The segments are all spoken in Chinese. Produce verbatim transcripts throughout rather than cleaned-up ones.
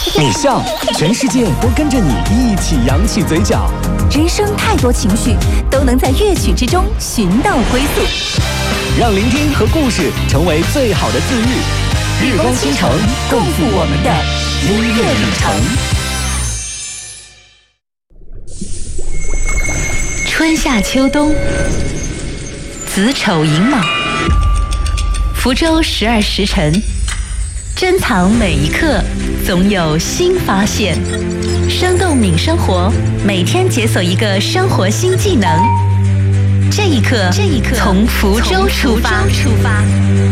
你笑，全世界都跟着你一起扬起嘴角。 人生太多情绪，都能在乐曲之中寻到归宿。 让聆听和故事成为最好的自愈。日光倾城，共赴我们的音乐旅程。春夏秋冬，子丑寅卯，福州十二时辰，珍藏每一刻，总有新发现。生动敏生活，每天解锁一个生活新技能。这一刻，这一刻，从福州出发。出发。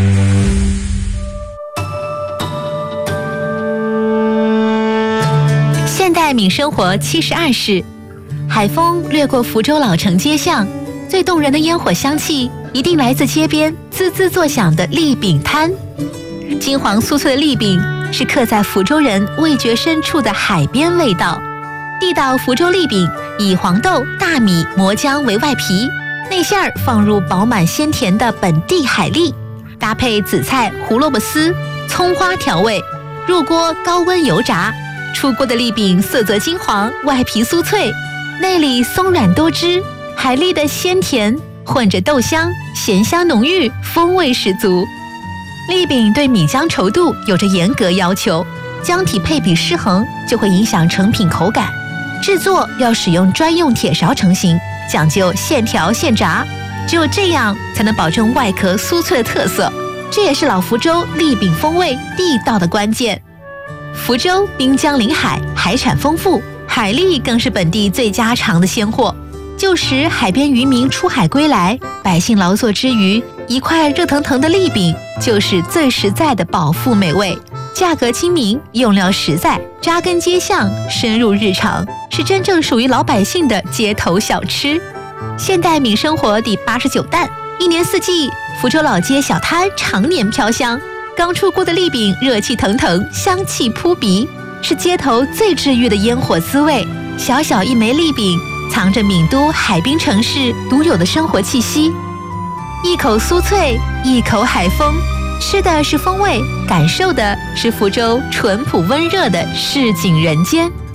现代敏生活七十二式，海风掠过福州老城街巷，最动人的烟火香气一定来自街边滋滋作响的栗饼摊。金黄酥脆的栗饼是刻在福州人味觉深处的海边味道。地道福州栗饼以黄豆、大米、磨浆为外皮，内馅儿放入饱满鲜甜的本地海蛎，搭配紫菜、胡萝卜丝、葱花调味，入锅高温油炸。出锅的栗饼色泽金黄，外皮酥脆，内里松软多汁，海蛎的鲜甜混着豆香，咸香浓郁，风味十足。栗饼对米浆稠度有着严格要求，浆体配比失衡就会影响成品口感。制作要使用专用铁勺成型，讲究现调现炸，只有这样才能保证外壳酥脆的特色。这也是老福州栗饼风味地道的关键。福州滨江临海，海产丰富，海蛎更是本地最家常的鲜货。旧时海边渔民出海归来，百姓劳作之余，一块热腾腾的栗饼就是最实在的饱腹美味。价格亲民，用料实在，扎根街巷，深入日常，是真正属于老百姓的街头小吃。现代敏生活第八十九弹，一年四季，福州老街小摊常年飘香。刚出锅的栗饼热气腾腾，香气扑鼻，是街头最治愈的烟火滋味。小小一枚栗饼，藏着闽都海滨城市独有的生活气息。一口酥脆，一口海风，吃的是风味，感受的是福州淳朴温热的市井人间。